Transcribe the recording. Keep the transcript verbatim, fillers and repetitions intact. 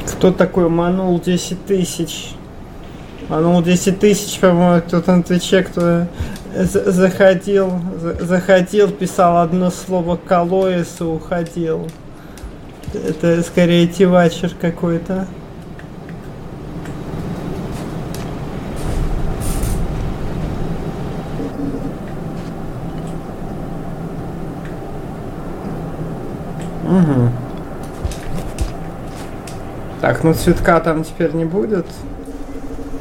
Кто такой Манул десять тысяч? Манул десять тысяч, по-моему, кто-то на Твиче, кто заходил, заходил, писал одно слово Колоис и уходил. Это скорее тивачер какой-то. Угу. Так, ну цветка там теперь не будет.